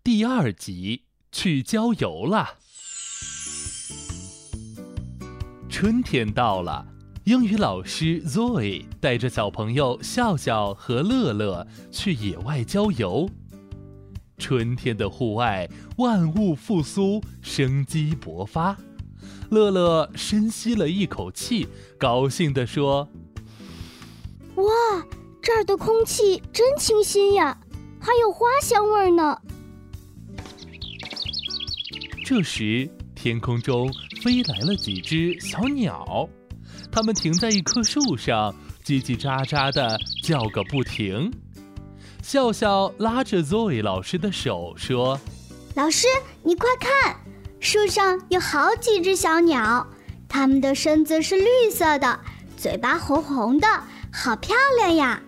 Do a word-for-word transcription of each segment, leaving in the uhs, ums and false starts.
第二集去郊游了。春天到了，英语老师 Zoe 带着小朋友笑笑和乐乐去野外郊游。春天的户外，万物复苏，生机勃发。乐乐深吸了一口气，高兴地说： 哇，这儿的空气真清新呀，还有花香味呢。 这时，天空中飞来了几只小鸟，它们停在一棵树上，叽叽喳喳地叫个不停。笑笑拉着 Zoe 老师的手说： 老师，你快看，树上有好几只小鸟，它们的身子是绿色的，嘴巴红红的，好漂亮呀。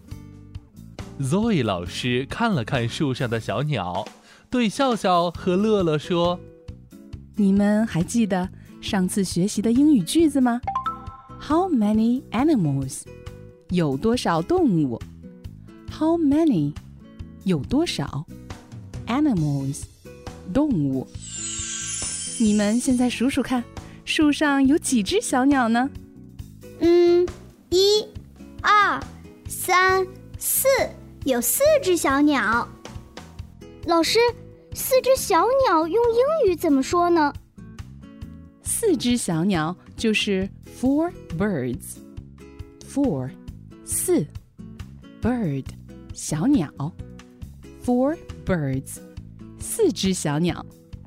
Zoe 老师看了看树上的小鸟，对笑笑和乐乐说： 你们还记得上次学习的英语句子吗？ How many animals？ 有多少动物？ How many？ 有多少 animals？ 动物。你们现在数数看，树上有几只小鸟呢？ 嗯，一、二、三、四，有四只小鸟。老师，四只小鸟用英语怎么说呢？ 四只小鸟就是 four birds。 four 四 bird 小鸟 four birds 四只小鸟。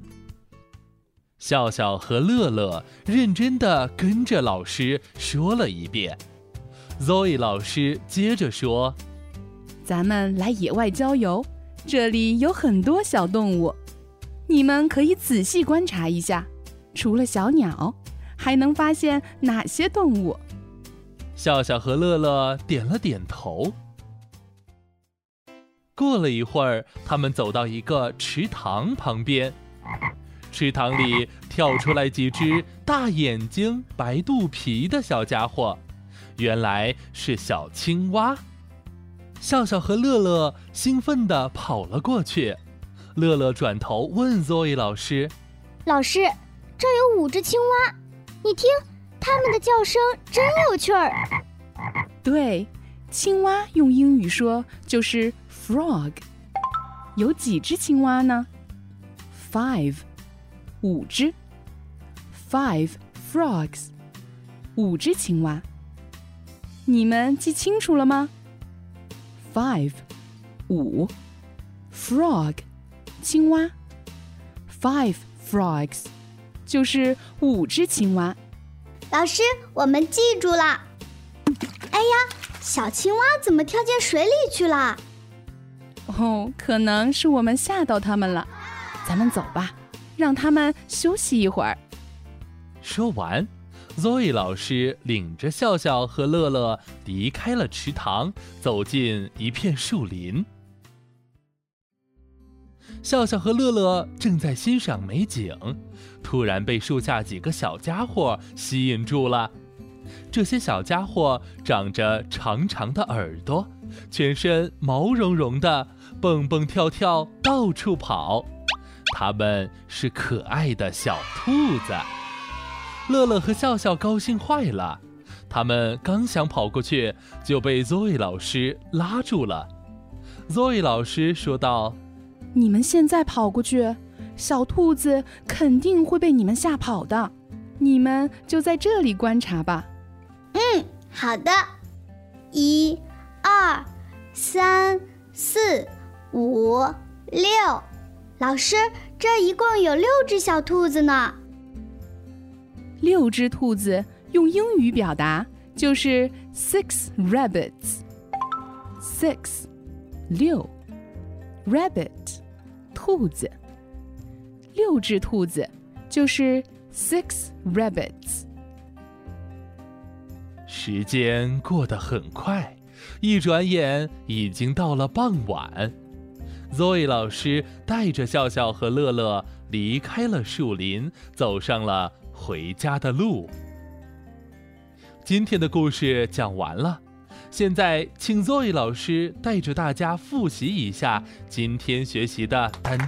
笑笑和乐乐认真地跟着老师说了一遍。 Zoe 老师接着说： 咱们来野外郊游，这里有很多小动物，你们可以仔细观察一下，除了小鸟，还能发现哪些动物？ 笑笑和乐乐点了点头。过了一会儿，他们走到一个池塘旁边，池塘里跳出来几只大眼睛、白肚皮的小家伙，原来是小青蛙。笑笑和乐乐兴奋地跑了过去。乐乐转头问 Zoe 老师： 老师，这有五只青蛙，你听，它们的叫声真有趣儿。 对，青蛙用英语说就是 frog。 有几只青蛙呢？ Five， 五只。 Five frogs， 五只青蛙。你们记清楚了吗？ Five， 五 frog， 青蛙。 Five frogs， 就是五只青蛙。 老师，我们记住了。哎呀，小青蛙怎么跳进水里去了？ 哦，可能是我们吓到它们了。咱们走吧，让它们休息一会儿。 说完， Zoe 老师领着笑笑和乐乐离开了池塘，走进一片树林。笑笑和乐乐正在欣赏美景，突然被树下几个小家伙吸引住了。这些小家伙长着长长的耳朵，全身毛茸茸的，蹦蹦跳跳，到处跑。它们是可爱的小兔子。乐乐和笑笑高兴坏了，他们刚想跑过去，就被 Zoe 老师拉住了。Zoe 老师说道： 你们现在跑过去，小兔子肯定会被你们吓跑的，你们就在这里观察吧。 嗯，好的。一、二、三、四、五、六。老师，这一共有六只小兔子呢。 六只兔子用英语表达就是 six rabbits。 six 六 rabbit 兔子，六只兔子就是 six rabbits。 时间过得很快，一转眼已经到了傍晚。Zoe 老师带着笑笑和乐乐离开了树林，走上了回家的路。今天的故事讲完了，现在请 Zoe 老师带着大家复习一下今天学习的单